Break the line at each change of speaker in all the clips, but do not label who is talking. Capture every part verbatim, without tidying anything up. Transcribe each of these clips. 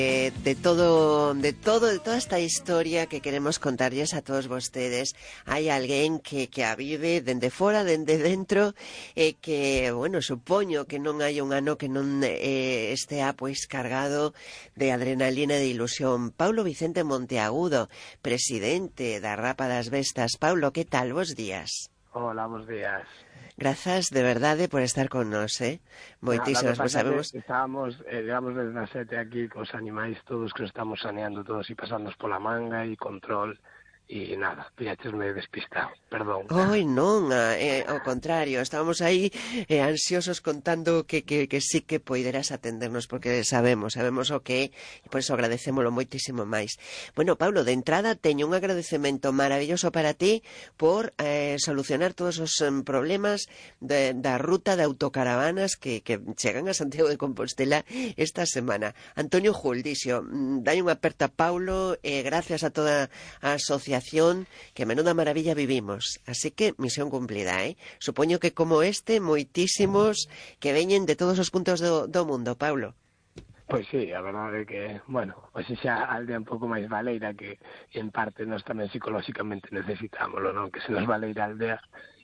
Eh, de todo, de todo, de toda esta historia que queremos contarles a todos vostedes, hai alguén que, que a vive dende fora, dende dentro, e eh, que, bueno, supoño que non hai un ano que non eh, estea pois cargado de adrenalina e de ilusión. Paulo Vicente Monteagudo, presidente da Rapa das Bestas. Paulo, que tal? Bos días.
Hola, bos días.
Grazas de verdade por estar con nos, eh? Moitísimas,
Nada,
pois sabemos...
que estábamos, eh, digamos, desde as sete aquí cos animais todos que os estamos saneando todos e pasándonos pola manga e control e nada, pillaches-me despistado, perdón.
Oi, non, a, eh, ao contrario, estábamos aí eh, ansiosos contando que, que, que sí que poiderás atendernos porque sabemos, sabemos o que é e por eso agradecémolo moitísimo máis. Bueno, Paulo, de entrada teño un agradecemento maravilloso para ti por eh, solucionar todos os um, problemas de, da ruta de autocaravanas que, que chegan a Santiago de Compostela esta semana. Antonio Jul, dixo, dai unha aperta a Paulo, eh, gracias a toda a asociación, que menuda maravilla vivimos. Así que, misión cumplida, eh? Supoño que como este, moitísimos que veñen de todos os puntos do, do mundo, Paulo.
Pois sí, a verdade é que, bueno, pois xa a aldea un pouco máis valeira que en parte nós tamén psicolóxicamente necesitámoslo, non? Que se nos valeira a aldea,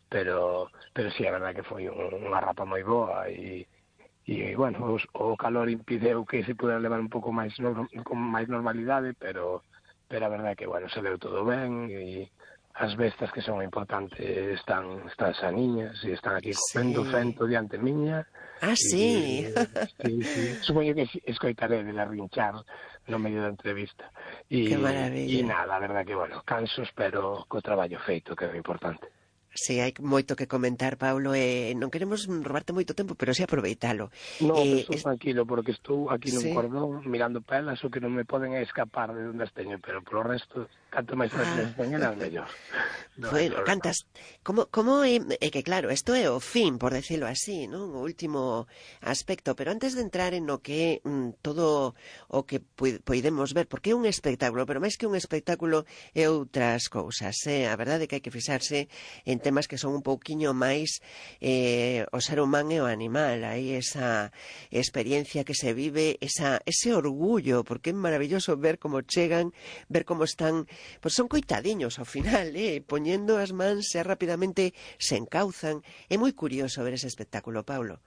pero pero sí, a verdade que foi un, unha rapa moi boa e e, bueno, os, o calor impideu que se pudera levar un pouco máis no, con máis normalidade, pero pero a verdade é que, bueno, se deu todo ben e as bestas que son importantes están, están saniñas e están aquí comendo
Sí.
fento diante miña.
Ah, sí.
E, sí, sí. Supoño que escoitaré de la rinchar no medio da entrevista. E,
Que maravilla.
e nada, a verdade que, bueno, cansos, pero co traballo feito, que é o importante.
Sí, hai moito que comentar, Paulo, e non queremos robarte moito tempo, pero si aproveitalo.
No,
Eh,
pero estou
es...
tranquilo, porque estou aquí nun
sí.
cordón mirando pelas, o que non me poden é escapar de onde as teño, pero polo resto, canto máis frescas
Ah.
teñen, as mellor. No
Bueno, cantas, como, como é, é que claro, isto é o fin, por decirlo así, non? O último aspecto, pero antes de entrar en o que é mm, todo o que poidemos ver, porque é un espectáculo, pero máis que un espectáculo é outras cousas, eh? A verdade é que hai que fixarse en temas que son un pouquiño máis eh, o ser humano e o animal, aí esa experiencia que se vive, esa, ese orgullo, porque é maravilloso ver como chegan, ver como están, pois son coitadiños ao final, eh? Poñendo as mans e rapidamente se encauzan. É moi curioso ver ese espectáculo, Paulo.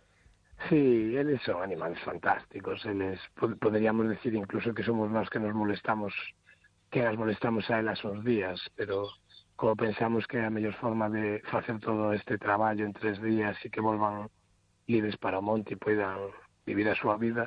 Sí, eles son animales fantásticos, eles, poderíamos decir incluso que somos nós que nos molestamos, que as molestamos a elas uns días, pero como pensamos que é a mellor forma de facer todo este traballo en tres días e que volvan libres para o monte e poidan vivir a súa vida,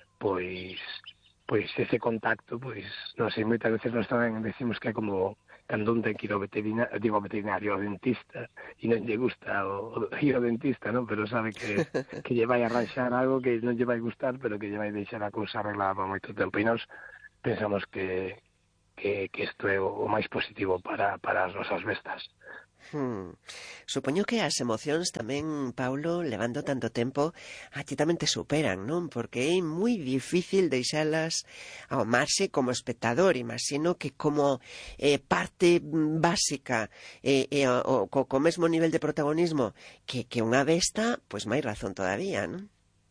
pois pois ese contacto, pois, non sei, moitas veces nós tamén decimos que é como cando un ten que ir ao veterinario, digo ao veterinario, ao dentista, e non lle gusta o, ir ao dentista, non? Pero sabe que, que lle vai arranxar algo que non lle vai gustar, pero que lle vai deixar a cousa arreglada por moito tempo. E nós pensamos que que, que isto é o, o máis positivo para, para as nosas bestas.
Hmm. Supoño que as emocións tamén, Paulo, levando tanto tempo, a ti tamén te superan, non? Porque é moi difícil deixalas ao marxe como espectador. Imagino que como eh, parte básica e eh, eh, o, co, co mesmo nivel de protagonismo que, que unha besta, pois máis razón todavía, non?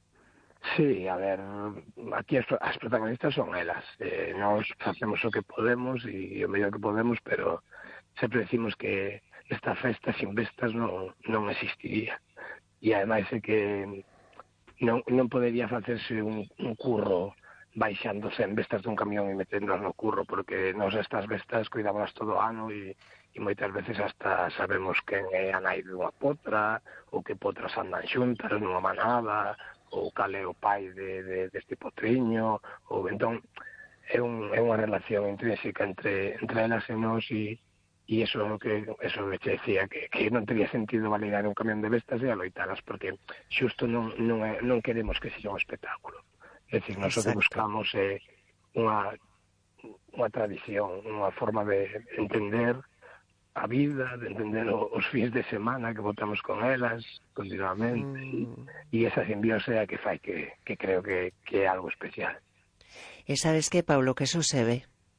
Sí, a ver, aquí as, as protagonistas son elas. Eh, nós facemos o que podemos e o mellor que podemos, pero sempre decimos que esta festa sin bestas non, non existiría. E ademais é que non, non podería facerse un, un curro baixándose en bestas dun camión e meténdolas no curro, porque nós estas bestas cuidámolas todo o ano e, e moitas veces hasta sabemos quen é a nai dunha potra, ou que potras andan xuntas nunha manada, ou cal é o pai de, de, deste potriño, ou entón é, un, é unha relación intrínseca entre, entre elas e nós e, e eso que eso que che decía que, que non teria sentido validar un camión de bestas e aloitalas, porque xusto non, non, é, non queremos que sexa un espectáculo. É dicir, nós o que buscamos é unha, unha tradición, unha forma de entender a vida, de entender os fins de semana que votamos con elas continuamente mm. e, e esa simbiose é a que fai que, que creo que, que é algo especial.
E sabes que, Paulo, que eso se ve.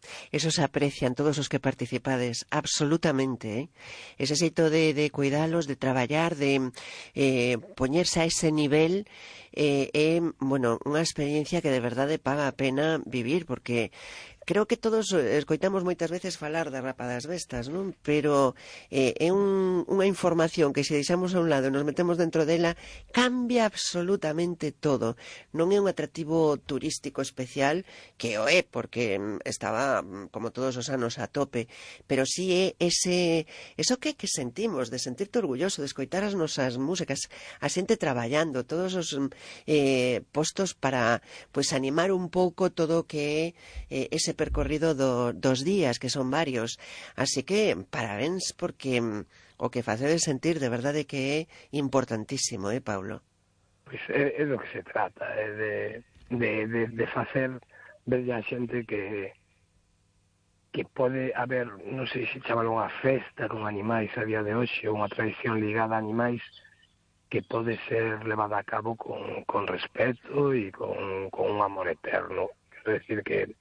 Eso se aprecian todos os que participades, absolutamente, eh? Ese xeito de, de cuidalos, de traballar, de eh, poñerse a ese nivel, é, eh, eh, bueno, unha experiencia que de verdade paga a pena vivir, porque creo que todos escoitamos moitas veces falar da rapa das bestas, non? Pero eh, é un, unha información que se deixamos a un lado e nos metemos dentro dela, cambia absolutamente todo. Non é un atractivo turístico especial, que o é, porque estaba, como todos os anos, a tope, pero sí é ese, eso que, que sentimos, de sentirte orgulloso, de escoitar as nosas músicas, a xente traballando, todos os eh, postos para, pues, animar un pouco todo o que é eh, ese percorrido do, dos días, que son varios. Así que, parabéns, porque mm, o que facedes sentir de verdade que é importantísimo, eh, Paulo?
Pois é, é do que se trata, é de, de, de, de facer ver a xente que que pode haber, non sei se chamar unha festa con animais a día de hoxe, ou unha tradición ligada a animais que pode ser levada a cabo con, con respeto e con, con un amor eterno. Quero decir que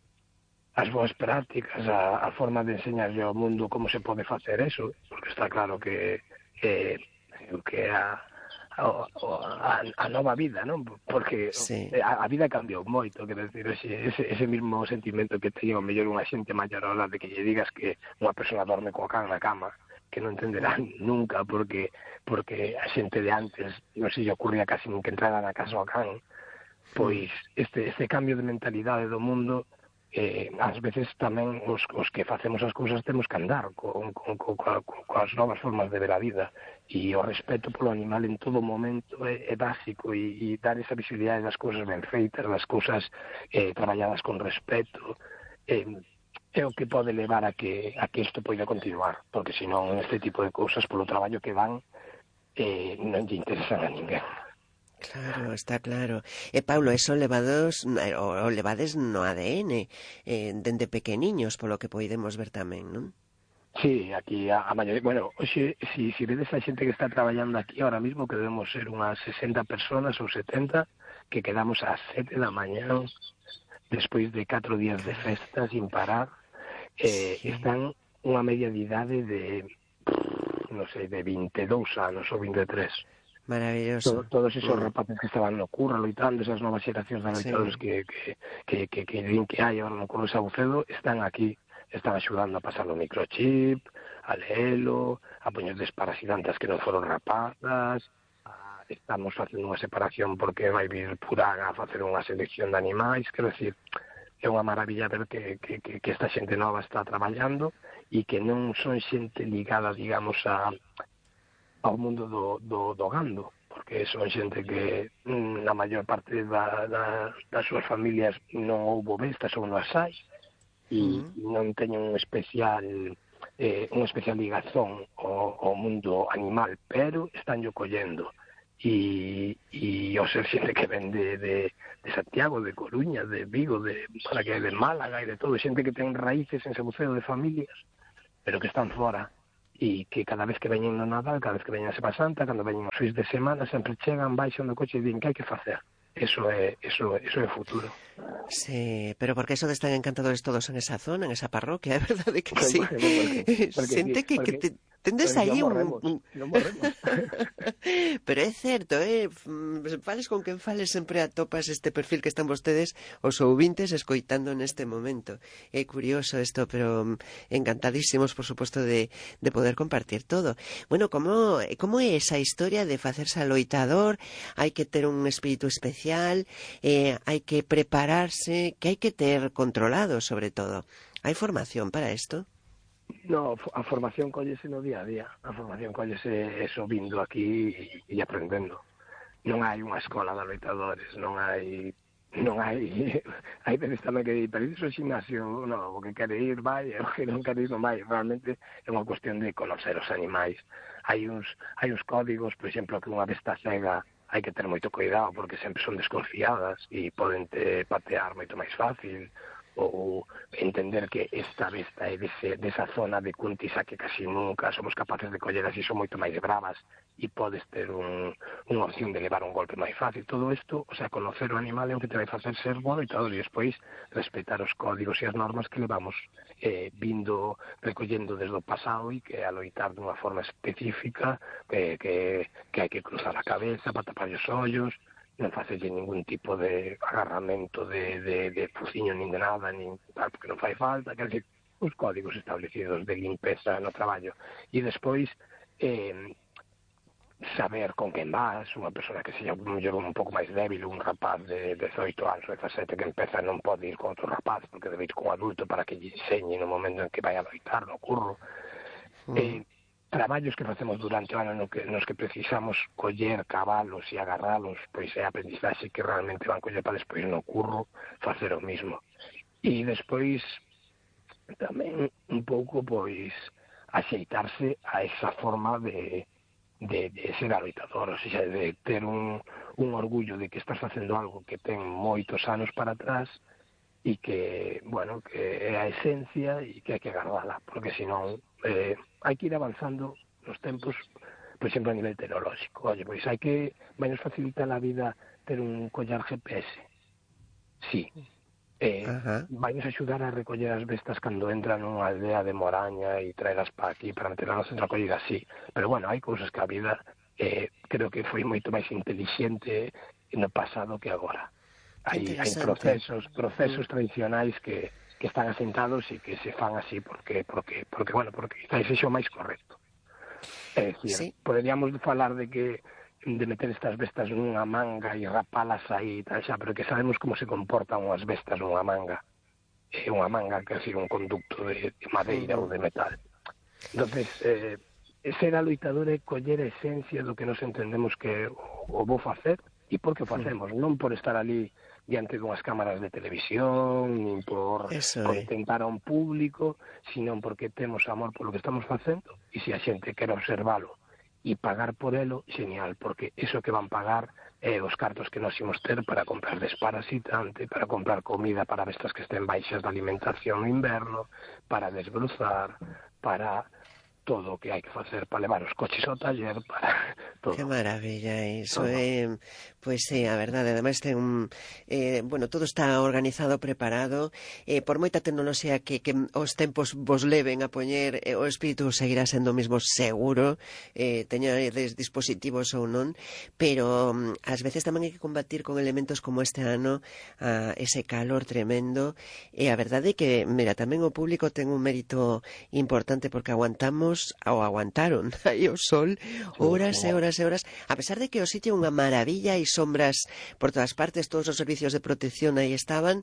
as boas prácticas, a, a forma de enseñarlle ao mundo como se pode facer eso, porque está claro que eh, o que a, a, a, a nova vida, non? Porque
sí.
a, a vida cambiou moito, quero decir, ese, ese mesmo sentimento que teño mellor unha xente maior hora de que lle digas que unha persona dorme coa can na cama, que non entenderán nunca, porque porque a xente de antes non se lle ocurría casi nin que entrara na casa ao can. Pois este, este cambio de mentalidade do mundo, eh, ás veces tamén os, os que facemos as cousas temos que andar con, con, con, con, con as novas formas de ver a vida, e o respeto polo animal en todo momento é, é básico, e, e dar esa visibilidade das cousas ben feitas, das cousas eh, traballadas con respeto, eh, é o que pode levar a que a que isto poida continuar, porque senón este tipo de cousas polo traballo que van eh, non lle interesan a ninguén.
Claro, está claro. E, Paulo, eso levados, o, o levades no A D N, eh, dende pequeniños, polo que poidemos ver tamén, non?
Sí, aquí a, a maioría, bueno, oxe, si, si vedes a xente que está traballando aquí ahora mismo, que debemos ser unhas sesenta personas ou setenta, que quedamos ás sete da mañá, despois de catro días de festa sin parar, eh, sí. Están unha media de idade de, non sei, de vinte e dous anos ou vinte e tres.
Maravilloso.
Todo, todos esos mm. rapaces que estaban no curro loitando, esas novas xeracións de loitadores sí. que, que, que, que, que din que hai ahora no curro de Sabucedo, están aquí, están axudando a pasar o microchip, a leelo, a poñer desparasitantes que non foron rapadas, a, estamos facendo unha separación porque vai vir Puraga a facer unha selección de animais, quero decir, é unha maravilla ver que, que, que, que esta xente nova está traballando e que non son xente ligada, digamos, a ao mundo do, do, do gando, porque son xente que na maior parte da, da, das súas familias non houbo bestas ou non as hai, e uh-huh. non teñen un especial eh, unha especial ligazón ao, ao mundo animal, pero están yo collendo, e, e ao ser xente que ven de, de, de Santiago, de Coruña, de Vigo, de, para que de Málaga e de todo, xente que ten raíces en Sabuceo de familias, pero que están fora, e que cada vez que veñen no Nadal, cada vez que veñen a Semana Santa, cando veñen os fins de semana, sempre chegan, baixan do coche e din que hai que facer. Eso é, eso, eso é o futuro.
Sí, pero porque eso de están encantadores todos en esa zona, en esa parroquia, é verdade que
pues
sí.
Bueno, porque, porque
Xente
sí,
que,
porque,
que te, tendes aí
non
un...
morremos, non morremos.
Pero é certo, eh? Fales con quen fales, sempre atopas este perfil que están vostedes, os ouvintes, escoitando neste momento. É curioso isto, pero encantadísimos, por suposto, de, de poder compartir todo. Bueno, como, como é esa historia de facerse aloitador? Hai que ter un espírito especial, eh, hai que prepararse, que hai que ter controlado, sobre todo. Hai formación para isto?
No, a formación collese no día a día. A formación collese eso vindo aquí e, e aprendendo. Non hai unha escola de loitadores, non hai... non hai... hai veces tamén que pero iso é gimnasio, non, o que quere ir vai, o que non quere ir non vai. Realmente é unha cuestión de conocer os animais. Hai uns, hai uns códigos, por exemplo, que unha besta cega hai que ter moito cuidado porque sempre son desconfiadas e poden te patear moito máis fácil. ou entender que esta besta é dese, desa zona de Cuntisa que casi nunca somos capaces de coller, así son moito máis bravas e podes ter un, unha opción de levar un golpe máis fácil. Todo isto, o sea, conocer o animal é o que te vai facer ser bo loitador e despois respetar os códigos e as normas que levamos eh, vindo, recollendo desde o pasado e que a loitar dunha forma específica, que, que, que hai que cruzar a cabeza para tapar os ollos, non facerlle ningún tipo de agarramento de, de, de fuciño nin de nada, nin tal, porque non fai falta, quer dizer, os códigos establecidos de limpeza no traballo. E despois, eh, saber con quen vas, unha persona que seja un, un pouco máis débil, un rapaz de dezoito anos, dezasete, que empeza non pode ir con outro rapaz, porque debe ir con un adulto para que lle enseñe no momento en que vai a loitar no curro. Mm. Eh, traballos que facemos durante o ano no que, nos que precisamos coller cabalos e agarralos, pois é aprendizaxe que realmente van coller para despois no curro facer o mismo. E despois tamén un pouco pois axeitarse a esa forma de, de, de ser aloitador, ou seja, de ter un, un orgullo de que estás facendo algo que ten moitos anos para atrás e que, bueno, que é a esencia e que hai que agardala, porque senón eh, hai que ir avanzando nos tempos, por exemplo, a nivel tecnolóxico. Oye, pois hai que, vai nos facilitar a vida ter un collar G P S. Sí. Eh, vai nos axudar a recoller as bestas cando entran nunha aldea de Moraña e traelas para aquí, para meterlas na recollida, sí. Pero, bueno, hai cousas que a vida eh, creo que foi moito máis inteligente no pasado que agora. Hai, hai procesos procesos mm. tradicionais que, que están asentados e que se fan así porque, porque, porque bueno, porque quizás sexa o máis correcto. É dicir, sí. Poderíamos falar de que de meter estas bestas nunha manga e rapalas aí, tal, xa, pero que sabemos como se comportan unhas bestas nunha manga. É unha manga que é un conducto de, de madeira mm. ou de metal. Entonces, eh, ser a loitador é coller a esencia do que nos entendemos que o, o vou facer e por que o facemos, mm. non por estar ali diante dunhas cámaras de televisión, nin por contentar a un público, sino porque temos amor polo que estamos facendo, e se a xente quere observalo e pagar por elo, genial, porque iso que van pagar é os cartos que nos imos ter para comprar desparasitante, para comprar comida para bestas que estén baixas de alimentación no inverno, para desbrozar, para todo o que hai que facer para levar os coches ao taller, para todo.
Que maravilla, iso é, eh, pois sí, a verdade, ademais ten un, eh, bueno, todo está organizado, preparado, eh, por moita tecnoloxía que, que os tempos vos leven a poñer, eh, o espírito seguirá sendo o mismo seguro, eh, teñades dispositivos ou non, pero um, ás veces tamén hai que combatir con elementos como este ano, a ese calor tremendo, e a verdade é que, mira, tamén o público ten un mérito importante porque aguantamos ou aguantaron aí o sol horas e horas e horas, a pesar de que o sitio é unha maravilla e sombras por todas partes, todos os servicios de protección aí estaban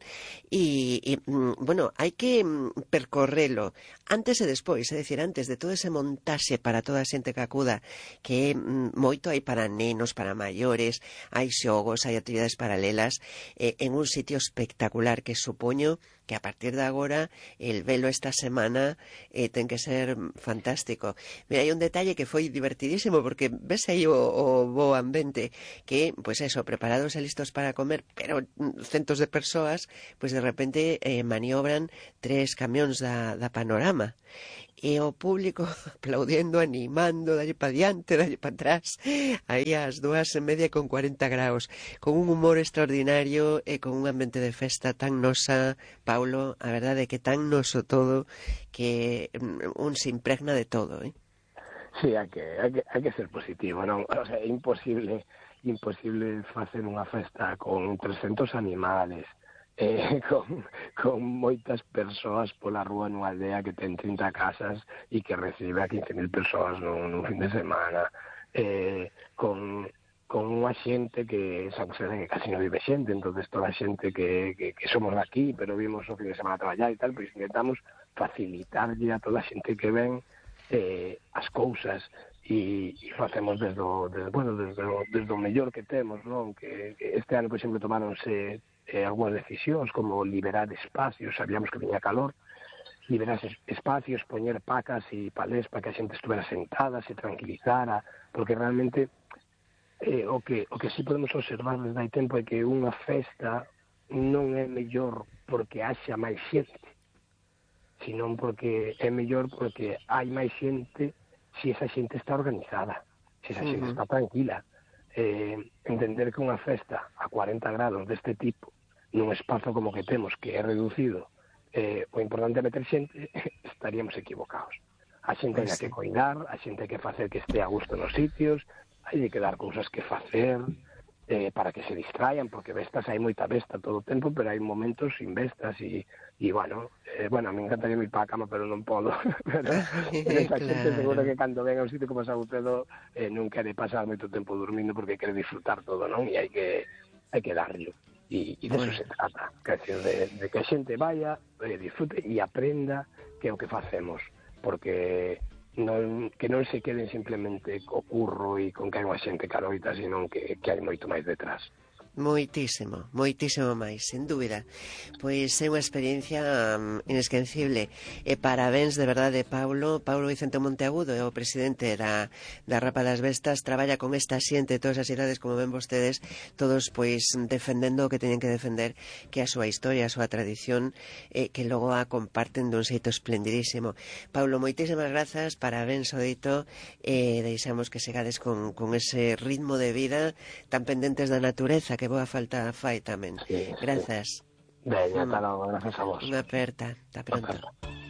e, e bueno, hai que percorrelo antes e despois, é dicir, antes de todo ese montaxe para toda a xente que acuda, que moito hai para nenos, para maiores, hai xogos, hai actividades paralelas, eh, en un sitio espectacular que supoño que a partir de agora el velo esta semana eh, ten que ser fantástico. Mira, hai un detalle que foi divertidísimo porque ves aí o, o bo ambiente que, pois pues eso, preparados e listos para comer, pero centos de persoas, pois pues de repente eh, maniobran tres camións da, da Panorama e o público aplaudiendo, animando, dalle pa diante, dalle pa atrás, aí ás dúas e media con cuarenta graus, con un humor extraordinario e con un ambiente de festa tan nosa, Paulo, a verdade é que tan noso todo que un se impregna de todo, eh?
Sí, hai que, hai que, hai que ser positivo, non? O sea, é imposible, imposible facer unha festa con trescentos animales, eh, con, con moitas persoas pola rúa nunha aldea que ten trinta casas e que recibe a quince mil persoas nun, nun fin de semana, eh, con, con unha xente que San José que casi non vive xente, entonces toda a xente que, que, que somos daqui, pero vimos o fin de semana a traballar e tal, pois intentamos facilitarlle a toda a xente que ven eh, as cousas e, e facemos desde o, desde, bueno, desde, o, desde o mellor que temos, non? Que, que este ano, por exemplo, tomáronse eh, algunhas decisións como liberar espacios, sabíamos que viña calor, liberar espacios, poñer pacas e palés para que a xente estuvera sentada, se tranquilizara, porque realmente eh, o que o que sí podemos observar desde hai tempo é que unha festa non é mellor porque haxa máis xente, senón porque é mellor porque hai máis xente se esa xente está organizada, se esa xente
Uh-huh.
está tranquila. Eh, entender que unha festa a cuarenta grados deste tipo, nun espazo como que temos, que é reducido, eh, o importante é meter xente, estaríamos equivocados. A xente hai
Pois
que
sí.
coidar, a xente hai que facer que este a gusto nos sitios, hai que dar cousas que facer, eh, para que se distraian, porque vestas hai moita vesta todo o tempo, pero hai momentos sin vestas e, e bueno, eh, bueno, a mí encantaría ir para a cama, pero non podo. pero, pero esa xente seguro
Claro.
que cando ven a un sitio como Sabucedo eh, non quere pasar moito tempo dormindo porque quere disfrutar todo, non? E hai que hai que darlle. E, e deso
Bueno.
se trata, que, decir, de, de que a xente vaya, eh, disfrute e aprenda que é o que facemos, porque non, que non se queden simplemente co curro e con que hai unha xente caroita, senón que, que hai moito máis detrás.
Moitísimo, moitísimo máis, sen dúbida. Pois é unha experiencia um, inesquecible. E parabéns de verdade, Paulo. Paulo Vicente Monteagudo é o presidente da, da Rapa das Vestas, traballa con esta xente, todas as idades, como ven vostedes, todos pois defendendo o que teñen que defender, que a súa historia, a súa tradición, eh, que logo a comparten dun xeito esplendidísimo. Paulo, moitísimas grazas, parabéns o dito, e eh, deixamos que segades con, con ese ritmo de vida tan pendentes da natureza, que boa falta fai tamén.
Sí,
Grazas.
sí. Veña,
Mm.
ata logo, grazas a vos.
Unha aperta. Ata pronto.
Hasta